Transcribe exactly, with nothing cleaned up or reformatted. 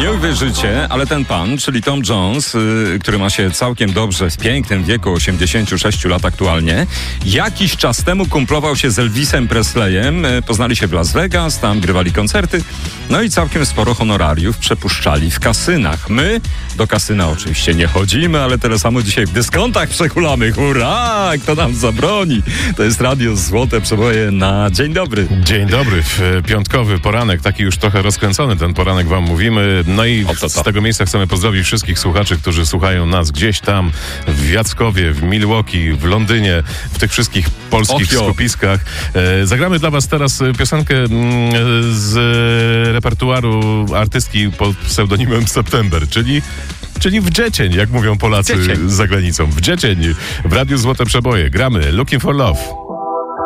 Nie uwierzycie, ale ten pan, czyli Tom Jones, yy, który ma się całkiem dobrze w pięknym wieku osiemdziesięciu sześciu lat aktualnie, jakiś czas temu kumplował się z Elvisem Presleyem, yy, poznali się w Las Vegas, tam grywali koncerty, no i całkiem sporo honorariów przepuszczali w kasynach. My do kasyna oczywiście nie chodzimy, ale tyle samo dzisiaj w dyskontach przehulamy. Hurra! Kto nam zabroni? To jest Radio Złote Przeboje na Dzień Dobry. Dzień dobry, w piątkowy poranek, taki już trochę rozkręcony ten poranek wam mówimy. No i to, to. z tego miejsca chcemy pozdrowić wszystkich słuchaczy, którzy słuchają nas gdzieś tam w Jackowie, w Milwaukee, w Londynie, w tych wszystkich polskich Ochio. skupiskach. E, zagramy dla was teraz piosenkę mm, z repertuaru artystki pod pseudonimem September, czyli Czyli w dziecień, jak mówią Polacy Dziecień. za granicą. W dziecień, w Radiu Złote Przeboje. Gramy Looking for Love.